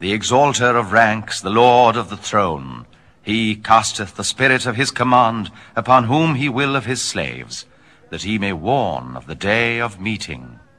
the exalter of ranks, the Lord of the throne. He casteth the spirit of his command upon whom he will of his slaves, that he may warn of the day of meeting.